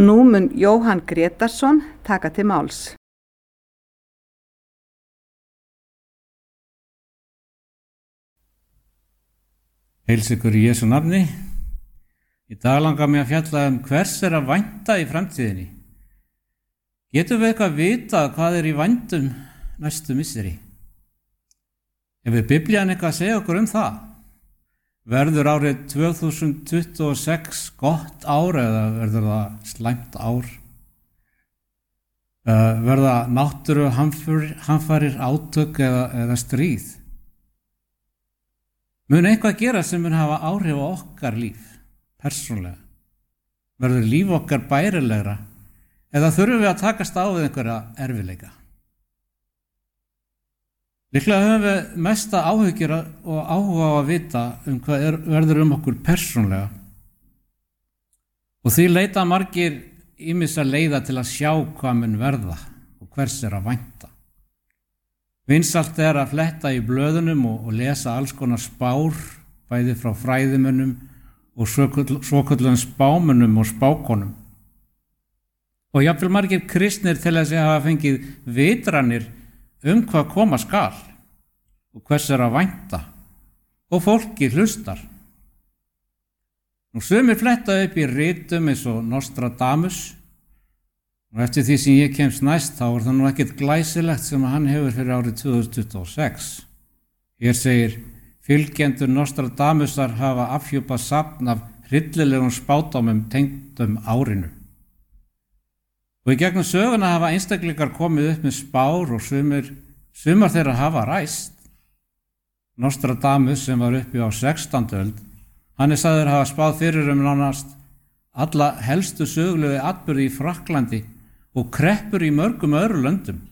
Nú mun Jóhann Grétarsson taka til máls. Heils ykkur í Jesú nafni. Í dag langar mig að fjalla hvers að vænta í framtíðinni. Getum við eitthvað vita hvað í vændum næstu misseri? Hefur Biblían eitthvað að segja okkur það? Verður árið 2026 gott ár eða verður það slæmt ár? Verða náttúru hamfarir, átök eða stríð? Mun eitthvað gera sem mun hafa áhrif á okkar líf, persónlega? Verður líf okkar bærilegra eða þurfum við að takast á við einhverja erfiðleika? Líklega höfum við mesta áhyggjur og áhuga á að vita hvað verður okkur persónlega. Og því leita margir ýmissa leiða til að sjá hvað mun verða og hvers að vænta. Vinsælt að fletta í blöðunum og lesa alls konar spár, bæði frá fræðimönnum og svokölluðum spámönnum og spákonum. Og jafnvel margir kristnir til að hafa fengið vitranir hvað koma skal og hvers að vænta, og fólki hlustar. Nú sumir fletta upp í ritum eins og Nostradamus, og eftir því sem ég kemst næst þá það nú ekkert glæsilegt sem hann hefur fyrir árið 2026. Hér segir: fylgjendur Nostradamusar hafa afhjúpað safn af hryllilegum spádómum tengdum árinu. Og í gegnum söguna hafa einstaklingar komið upp með spár og sumar þeirra hafa ræst. Nostradamus, sem var uppi á 16. öld, hann sagður hafa spáð fyrir nánast alla helstu sögulegu atburði í Frakklandi og kreppur í mörgum öðrum löndum.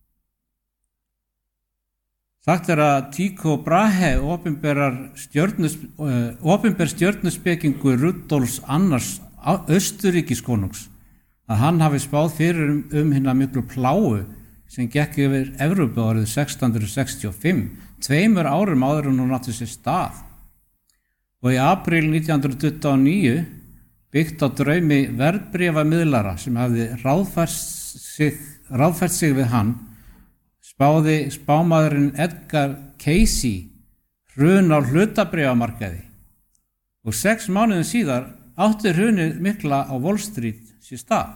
Sagt að Tycho Brahe, opinber stjörnuspekingur Rudolfs Annars Austurríkiskonungs, að hann hafi spáð fyrir hina miklu pláu sem gekk yfir Evrópu árið 1665, 2 árum áður en hún átti sér stað. Og í apríl 1929, byggt á draumi verðbréfamiðlara sem hafði ráðfært sig við hann, spáði spámaðurinn Edgar Cayce hrun á hlutabréfamarkaði. Og 6 mánuðum síðar átti hrunið mikla á Wall Street sér stað.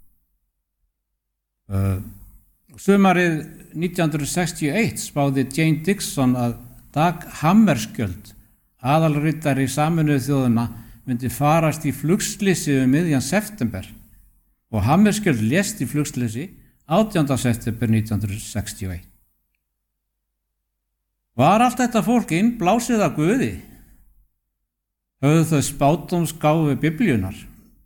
Sumarið 1961 spáði Jane Dixon að Dag Hammarskjöld, aðalritari Sameinuðu þjóðanna, myndi farast í flugslysi miðjan september, og Hammarskjöld lést í flugslysi 18. september 1961. Var allt þetta fólk innblásið af Guði? Höfðu þau spádómsgáfu Biblíunnar?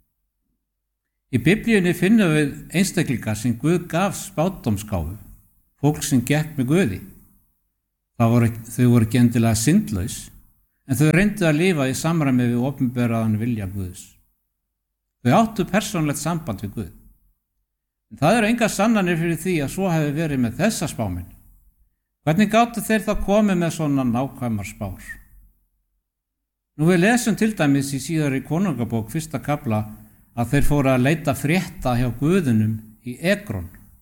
Í Biblíunni finnum við einstaklingar sem Guð gaf spádómsgáfu, fólk sem gekk með Guði. Þau voru ekki endilega syndlaus, en þau reyndu að lifa í samræmi við opinberaðan vilja Guðs. Þau áttu persónlegt samband við Guð. En það eru engar sannanir fyrir því að svo hefði verið með þessa spámenn. Hvernig gátu þeir þá komið með svona nákvæmar spár? Nú við lesum til dæmis í síðari konungabók 1. kafla að þeir fóru að leita frétta hjá guðunum í Ekrón.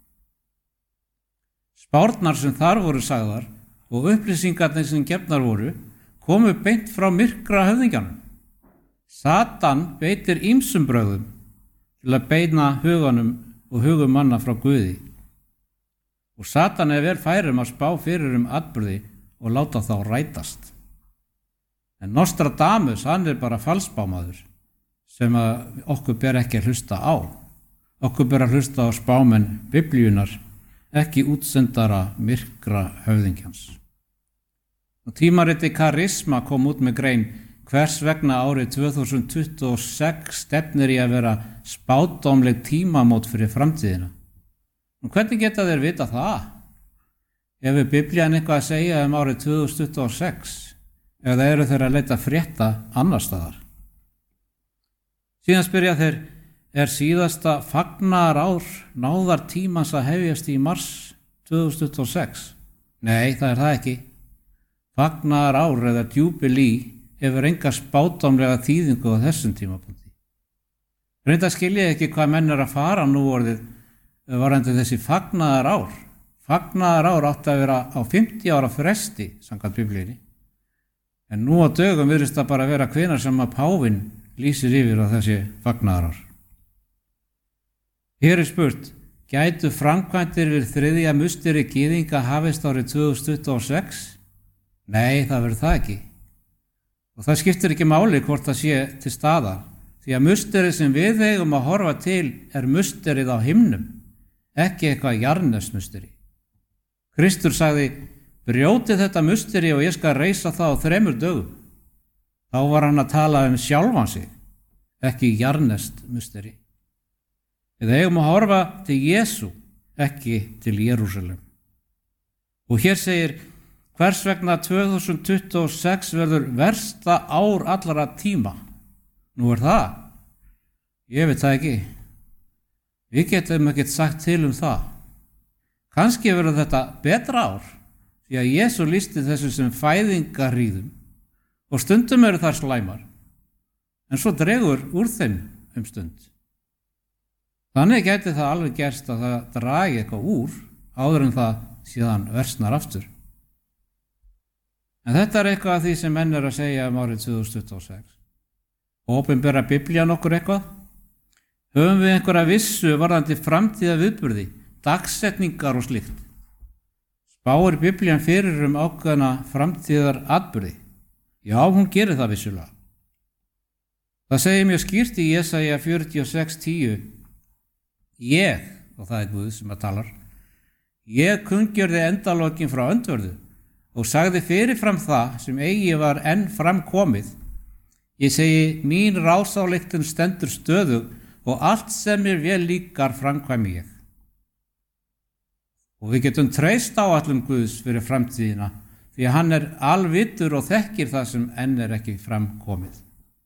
Spárnar sem þar voru sagðar og upplýsingarnir sem gefnar voru komu beint frá myrkra höfðingjanum. Satan beitir ýmsum brögðum til að beina huganum og hugum manna frá Guði. Og Satan vel færum að spá fyrir atburði og láta þá rætast. En Nostradamus, hann bara falsspámaður sem okkur ber ekki að hlusta á. Okkur ber að hlusta á spámenn Biblíunnar, ekki útsendara myrkra höfðingjans. Og tímariti Karisma kom út með grein: hvers vegna árið 2026 stefnir í að vera spádómleg tímamót fyrir framtíðina. Og hvernig geta þeir vita það? Hefur Biblían eitthvað að segja árið 2026? Eða eru þeir að leita frétta annar staðar? Síðan spyrja þeir: síðasta fagnaðarár náðar tímans að hefjast í mars 2026? Nei, það það ekki. Fagnaðarár eða jubilee hefur enga spádómlega þýðingu á þessum tímapunkti. Reynda skilja ekki hvað menn að fara nú orðið varandi þessi fagnaðar ár. Fagnaðar ár átti að vera á 50 ára fresti, samkvæmt Biblíunni. En nú á dögum virðist það bara vera hvenær sem að páfinn lýsir yfir á þessi fagnaðar ár. Hér er spurt, gætu framkvæmdir við 3. musteri gyðinga hafist árið 2026? Nei, það verður það ekki. Og það skiptir ekki máli hvort það sé til staðar, því að musterið sem við eigum að horfa til er musterið á himnum, ekki eitthvað jarðnesmusteri. Kristur sagði, brjótið þetta musteri og ég skal reisa það á 3 dögum. Þá var hann að tala um sjálfan sig, ekki jarðneskt musteri. Við eigum að horfa til Jesú, ekki til Jerúsalem. Og hér segir, hvers vegna 2026 verður versta ár allara tíma? Nú er það? Ég veit það ekki. Við getum ekkert sagt til það. Kannski verður þetta betra ár, því að Jesú lýsti þessu sem fæðingarhríðum og stundum eru þar slæmar, en svo dregur úr þeim stund. Þannig gæti það alveg gerst að það dragi eitthvað úr áður en það síðan versnar aftur. En þetta er eitthvað af því sem menn að segja árið 2026. Opinbera Biblían okkur eitthvað? Höfum við einhverja vissu varðandi framtíða viðburði, dagsetningar og slíkt? Spáir Biblían fyrir ákveðna framtíðar atburði? Já, hún gerir það vissulega. Það segir mjög skýrt í Jesaja 46:10. Ég, og það er Guð sem að talar, ég kunngjörði endalokin frá öndverðu og sagði fyrirfram það sem eigi var enn framkomið. Ég segi, mín rásályktun stendur stöðug og allt sem mér vel líkar framkvæmi ég. Og við getum treyst áætlun Guðs fyrir framtíðina, því að hann er alvitur og þekkir það sem enn er ekki framkomið.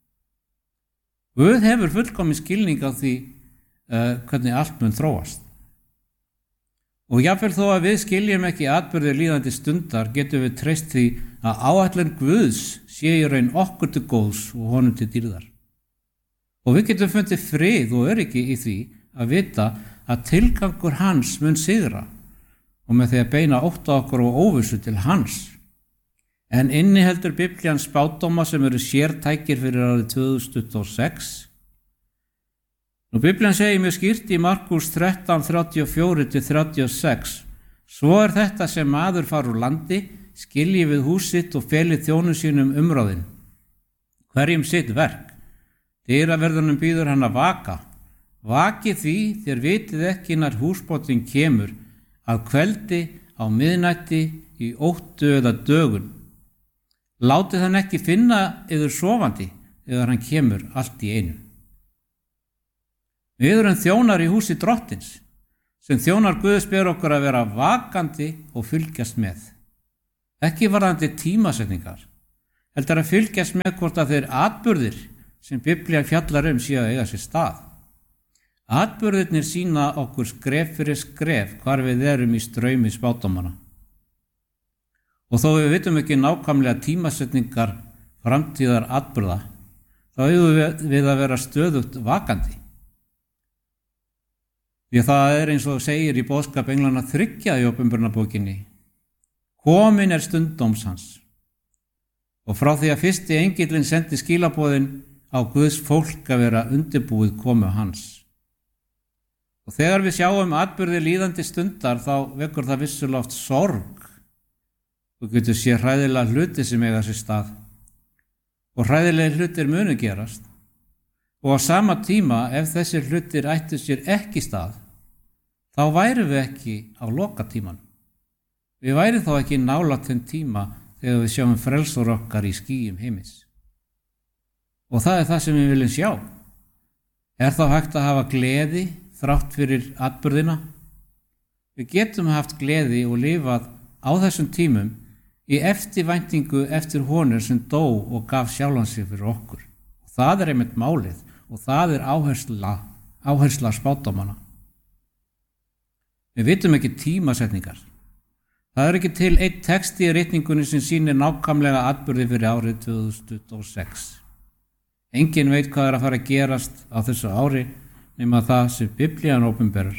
Guð hefur fullkomin skilning á því hvernig allt mun þróast. Og jafnvel þó að við skiljum ekki atburði líðandi stundar, getum við treyst því að áætlun Guðs sé í raun okkur til góðs og honum til dýrðar. Og við getum fundið frið og öryggi í því að vita að tilgangur hans mun sigra og með því að beina ótta okkur og óvissu til hans. En inniheldur Biblían spádóma sem eru sértækir fyrir árið 2026? Nú Biblían segir mjög skýrt í Markús 13:34-36. Svo er þetta sem maður far úr landi, skilji við hús sitt og feli þjónum sínum umráðin. Hverjum sitt verk. Dyraverðunum býður hann að vaka. Vaki því þér vitið ekki nær húsbótin kemur, að kveldi, á miðnætti, í óttu eða dögun. Látið hann ekki finna yður sofandi þegar hann kemur allt í einu. Við erum þjónar í húsi drottins, sem þjónar Guðs ber okkur að vera vakandi og fylgjast með. Ekki varðandi tímasetningar, heldur að fylgjast með hvort að þeir atburðir sem Biblían fjallar séu að eiga sér stað. Atburðirnir sýna okkur skref fyrir skref hvar við erum í straumi spádómanna. Og þó við vitum ekki nákvæmlega tímasetningar framtíðar atburða, þá eigum við að vera stöðugt vakandi. Því það er eins og segir í boðskap englanna 3 í Opinberunarbókinni. Komin er stund dóms hans. Og frá því að fyrsti engillinn sendi skilaboðin á Guðs fólk að vera undirbúið komu hans. Og þegar við sjáum atburði líðandi stundar þá vekur það vissulega oft sorg. Þú getur séð hræðilega hluti sem eiga sér stað. Og hræðilega hlutir munu gerast. Og á sama tíma, ef þessir hlutir ættu sér ekki stað, þá værum við ekki á lokatíman. Við værum þá ekki nálægt þeim tíma þegar við sjáum frelsur okkar í skýjum heimis. Og það er það sem við viljum sjá. Er þá hægt að hafa gleði þrátt fyrir atburðina? Við getum haft gleði og lifað á þessum tímum í eftirvæntingu eftir honum sem dó og gaf sjálfan sig fyrir okkur. Og það er einmitt málið. Og það er áhersla spádómanna. Við vitum ekki tímasetningar. Það er ekki til einn texti í ritningunni sem sýnir nákvæmlega atburði fyrir árið 2026. Enginn veit hvað að fara að gerast á þessu ári nema það sem Biblían opinberar.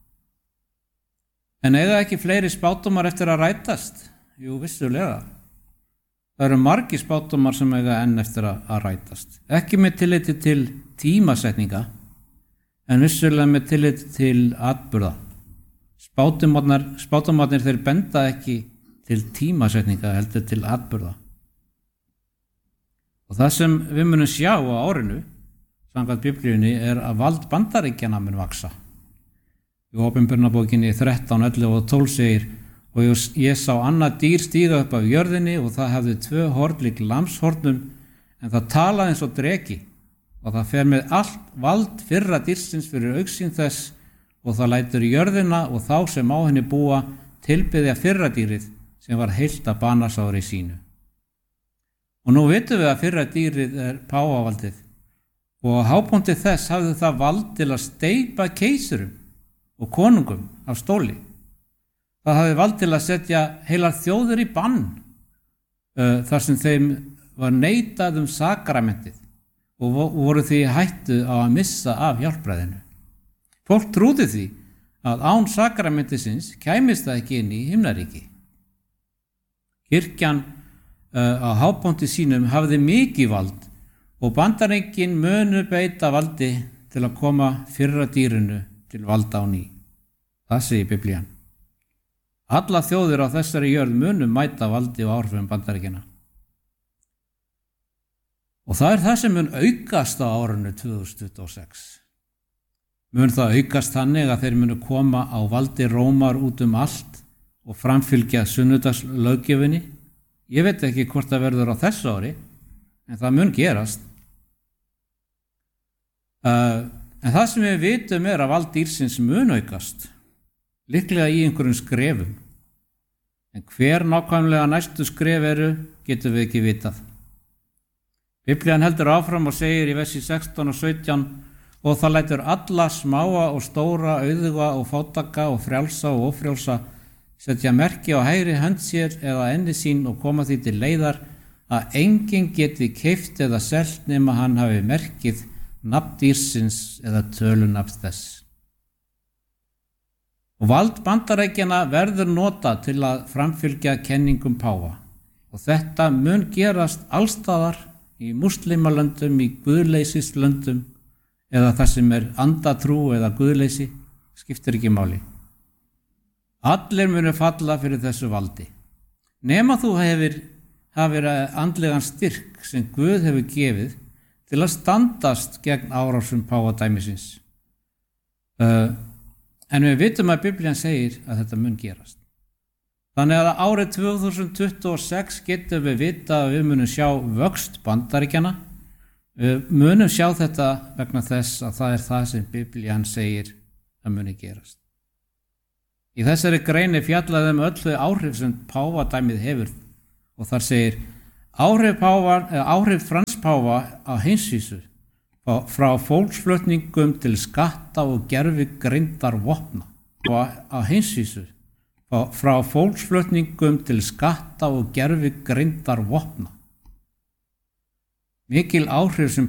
En eiga ekki fleiri spádómar eftir að rætast? Jú, vissulega. Það eru margir spádómar sem eiga enn eftir að rætast. Ekki með tilliti til tímasetninga, en vissulega með tilliti til atburða. Spádómarnir þeir benda ekki til tímasetninga heldur til atburða. Og það sem við munum sjá á árinu, samkvæmt Biblíunni, að vald Bandaríkjanna mun vaxa. Í Opinberunarbókinni 13, 11 og 12 segir: og ég sá annað dýr stíga upp af jörðinni og það hafði 2 horn lík lamshornum, en það talaði eins og dreki, og það fer með allt vald fyrra dýrsins fyrir augsýn þess, og það lætur jörðina og þá sem á henni búa tilbiðja fyrra dýrið sem var heilt að banasári sínu. Og nú vitum við að fyrra dýrið páfavaldið, og á hápunkti þess hafði það vald til að steypa keisarum og konungum af stóli. Það hafði vald til að setja heilar þjóðir í bann þar sem þeim var neitað sakramentið og voru því hættu á að missa af hjálpræðinu. Fólk trúði því að án sakramentisins kæmist það ekki inn í himnaríki. Kirkjan á hápunkti sínum hafði mikið vald og Bandaríkin munu beita valdi til að koma fyrra dýrinu til valda á ný. Það segir Biblían. Alla þjóðir á þessari jörð munu mæta valdi og áhrifum Bandaríkjanna. Og það það sem mun aukast á árinu 2026. Mun það aukast þannig að þeir munu koma á valdi Rómar út allt og framfylgja sunnudagslöggjöfinni. Ég veit ekki hvort það verður á þessu ári, en það mun gerast. En það sem við vitum að vald dýrsins mun aukast, líklega í einhverjum skrefum. En hver nákvæmlega næstu skref getum við ekki vitað. Biblían heldur áfram og segir í versi 16 og 17: og það lætur alla smáa og stóra, auðuga og fátæka og frjálsa og ófrjálsa setja merki á hægri hönd sér eða enni sín og koma því til leiðar að enginn geti keypt eða selt nema hann hafi merkið nafn dýrsins eða tölunafn þess. Og vald Bandaríkjanna verður notað til að framfylgja kenningum páfa. Og þetta mun gerast allstaðar í múslimalöndum, í guðleysislöndum eða það sem andatrú eða guðleysi, skiptir ekki máli. Allir munu falla fyrir þessu valdi. Nema þú hafir andlegan styrk sem Guð hefur gefið til að standast gegn árásum páfadæmisins. En við vitum að Biblían segir að þetta mun gerast. Þannig að árið 2026 getum við vita að við munum sjá vöxt Bandaríkjanna. Við munum sjá þetta vegna þess að það það sem Biblían segir að muni gerast. Í þessari grein fjallaði öll þau áhrif sem páfadæmið hefur og þar segir: áhrif Frans páfa á heimsvísu frá fólksflutningum til skatta og gervigreindar vopna. Á heimsvísu frá fólksflutningum til skatta og gervigreindar vopna. Mikil áhrif sem